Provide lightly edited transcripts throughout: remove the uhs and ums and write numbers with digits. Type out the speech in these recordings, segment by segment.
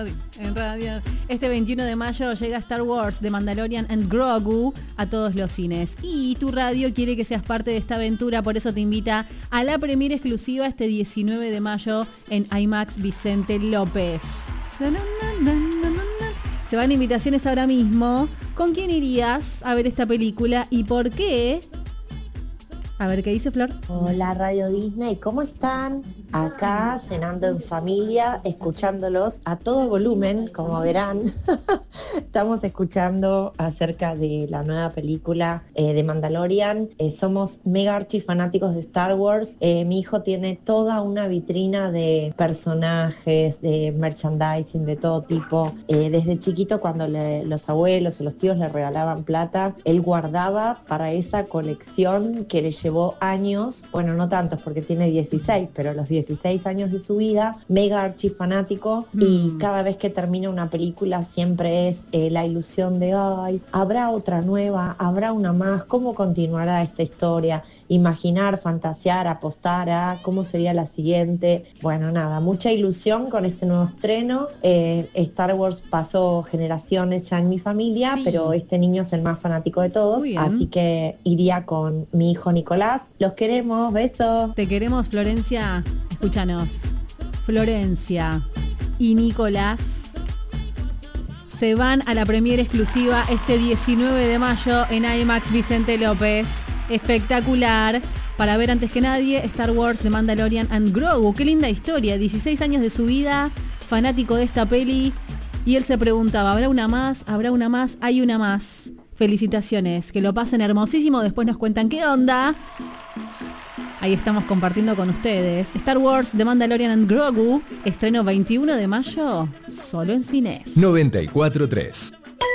radio. Este 21 de mayo llega Star Wars, The Mandalorian and Grogu a todos los cines. Y tu radio quiere que seas parte de esta aventura, por eso te invita a la premiere exclusiva este 19 de mayo en IMAX Vicente López. Se van invitaciones ahora mismo. ¿Con quién irías a ver esta película y por qué? A ver, ¿qué dice Flor? Hola Radio Disney, ¿cómo están? Acá cenando en familia, escuchándolos a todo volumen, como verán. Estamos escuchando acerca de la nueva película de Mandalorian. Somos mega archi fanáticos de Star Wars. Mi hijo tiene toda una vitrina de personajes, de merchandising de todo tipo. Desde chiquito, cuando los abuelos o los tíos le regalaban plata, él guardaba para esa colección que le llevó años, bueno, no tantos porque tiene 16, pero los 16 años de su vida, mega archi fanático, y cada vez que termina una película siempre es la ilusión de, ay, habrá otra nueva, habrá una más, cómo continuará esta historia, imaginar, fantasear, apostar a cómo sería la siguiente. Bueno, nada, mucha ilusión con este nuevo estreno. Star Wars pasó generaciones ya en mi familia, sí, pero este niño es el más fanático de todos, así que iría con mi hijo Nicolás. Los queremos, besos. Te queremos, Florencia. Escúchanos. Florencia y Nicolás se van a la premiere exclusiva este 19 de mayo en IMAX Vicente López. Espectacular. Para ver antes que nadie Star Wars, The Mandalorian and Grogu. Qué linda historia. 16 años de su vida, fanático de esta peli. Y él se preguntaba, ¿habrá una más? ¿Habrá una más? Hay una más. Felicitaciones, que lo pasen hermosísimo, después nos cuentan qué onda. Ahí estamos compartiendo con ustedes. Star Wars, The Mandalorian and Grogu, estreno 21 de mayo, solo en cines. 94.3.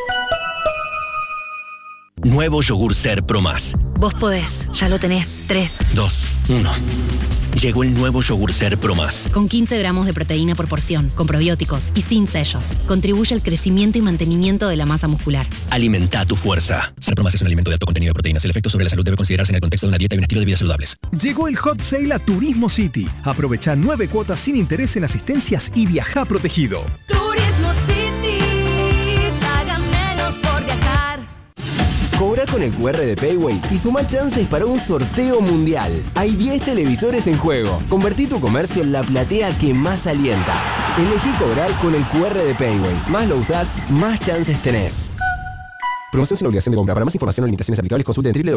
Nuevo yogur Ser Pro Más. Vos podés, ya lo tenés. 3, 2, 1. Llegó el nuevo yogur Ser Pro Más. Con 15 gramos de proteína por porción, con probióticos y sin sellos. Contribuye al crecimiento y mantenimiento de la masa muscular. Alimenta tu fuerza. Ser Pro Más es un alimento de alto contenido de proteínas. El efecto sobre la salud debe considerarse en el contexto de una dieta y un estilo de vida saludables. Llegó el Hot Sale a Turismo City. Aprovecha 9 cuotas sin interés en asistencias y viaja protegido. Turismo City, paga menos por viajar. Cobra con el QR de Payway y suma chances para un sorteo mundial. Hay 10 televisores en juego. Convertí tu comercio en la platea que más alienta. Elegí cobrar con el QR de Payway. Más lo usás, más chances tenés. Promoción sin obligación de compra. Para más información o limitaciones aplicables, consulte en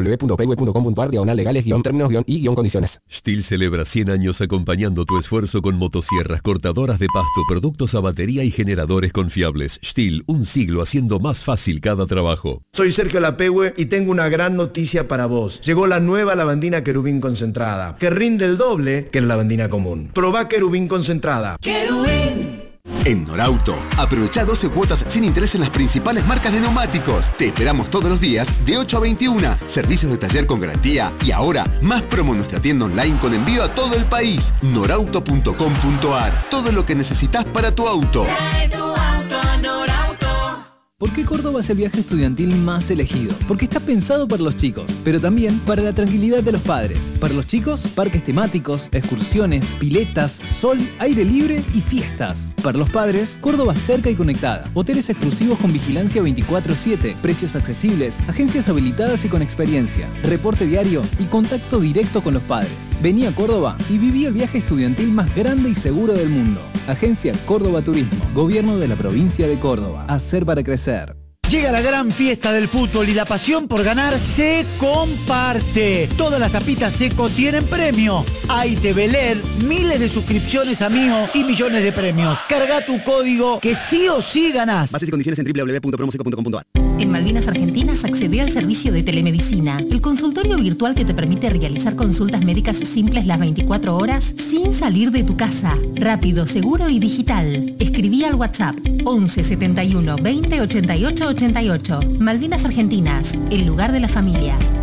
www.payway.com.ar/legales-términos-y-condiciones. STIHL celebra 100 años acompañando tu esfuerzo con motosierras, cortadoras de pasto, productos a batería y generadores confiables. STIHL, un siglo haciendo más fácil cada trabajo. Soy Sergio Lapehue y tengo una gran noticia para vos. Llegó la nueva lavandina Querubín concentrada, que rinde el doble que la lavandina común. Probá Querubín concentrada. Querubín. En Norauto, aprovecha 12 cuotas sin interés en las principales marcas de neumáticos. Te esperamos todos los días de 8 a 21. Servicios de taller con garantía y ahora más promo en nuestra tienda online con envío a todo el país. Norauto.com.ar. Todo lo que necesitas para tu auto. Trae tu auto a Norauto. ¿Por qué Córdoba es el viaje estudiantil más elegido? Porque está pensado para los chicos, pero también para la tranquilidad de los padres. Para los chicos, parques temáticos, excursiones, piletas, sol, aire libre y fiestas. Para los padres, Córdoba cerca y conectada. Hoteles exclusivos con vigilancia 24/7, precios accesibles, agencias habilitadas y con experiencia, reporte diario y contacto directo con los padres. Vení a Córdoba y viví el viaje estudiantil más grande y seguro del mundo. Agencia Córdoba Turismo, Gobierno de la Provincia de Córdoba. Hacer para crecer. Llega la gran fiesta del fútbol y la pasión por ganar se comparte. Todas las tapitas Seco tienen premio. Hay TV LED, miles de suscripciones a Mío y millones de premios. Carga tu código que sí o sí ganás. Bases y condiciones en www.promoseco.com.ar. En Malvinas Argentinas accedé al servicio de telemedicina, el consultorio virtual que te permite realizar consultas médicas simples las 24 horas sin salir de tu casa. Rápido, seguro y digital. Escribí al WhatsApp 11 71 20 88 88. Malvinas Argentinas, el lugar de la familia.